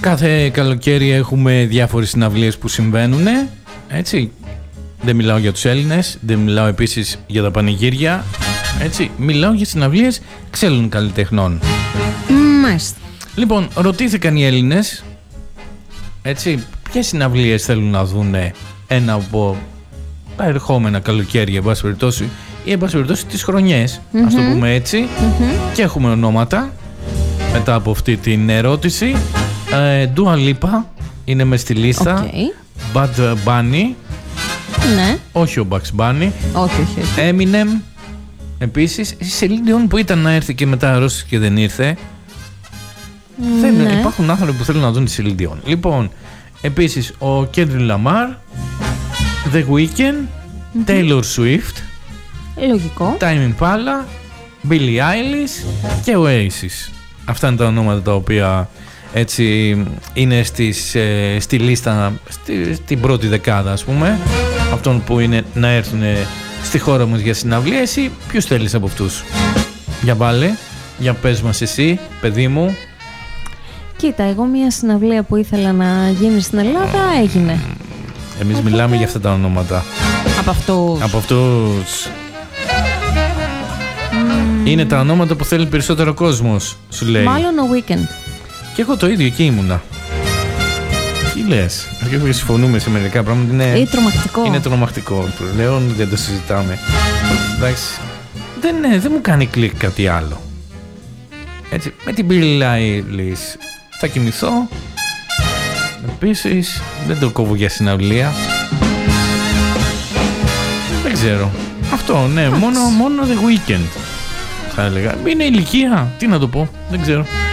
Κάθε καλοκαίρι έχουμε διάφορες συναυλίες που συμβαίνουν, έτσι. Δεν μιλάω για τους Έλληνες, δεν μιλάω επίσης για τα πανηγύρια, έτσι. Μιλάω για συναυλίες ξένων καλλιτεχνών. Μάλιστα. Λοιπόν, ρωτήθηκαν οι Έλληνες, έτσι, ποιες συναυλίες θέλουν να δουν ένα από τα ερχόμενα καλοκαίρια, εν πάση περιπτώσει, ή εν πάση περιπτώσει τις χρονιές, ας το πούμε έτσι. Και έχουμε ονόματα μετά από αυτή την ερώτηση. Dua Lipa είναι μες στη λίστα. Bad Bunny. Ναι. Όχι ο Bugs Bunny. Όχι. Eminem. Επίσης η Celine Dion που ήταν να έρθει και μετά αρρώστησε και δεν ήρθε. Υπάρχουν άνθρωποι που θέλουν να δουν τη Celine Dion. Λοιπόν, επίσης ο Kendrick Lamar, The Weeknd, Taylor Swift. Λογικό. Tame Impala, Billie Eilish και Oasis. Αυτά είναι τα ονόματα τα οποία έτσι είναι στη λίστα, στην πρώτη δεκάδα, ας πούμε, αυτών που είναι να έρθουν στη χώρα μας για συναυλίες. Ή ποιους θέλεις από αυτούς? Για βάλε, για πες μας εσύ, παιδί μου. Κοίτα, εγώ μια συναυλία που ήθελα να γίνει στην Ελλάδα έγινε. Εμείς μιλάμε για αυτά τα ονόματα. Από αυτούς. Είναι τα ονόματα που θέλει περισσότερο κόσμος, σου λέει. Μάλλον ο Weekend. Και εγώ το ίδιο εκεί ήμουνα. Τι λες? Αρχίζουμε και συμφωνούμε σε μερικά πράγματα. Είναι τρομακτικό. Είναι τρομακτικό. Πλέον δεν το συζητάμε. Εντάξει. Δεν μου κάνει κλικ κάτι άλλο. Έτσι, με την Billie Eilish θα κοιμηθώ. Επίσης δεν το κόβω για συναυλία. Δεν ξέρω. Αυτό, ναι, μόνο The Weeknd θα έλεγα. Είναι ηλικία, τι να το πω, δεν ξέρω.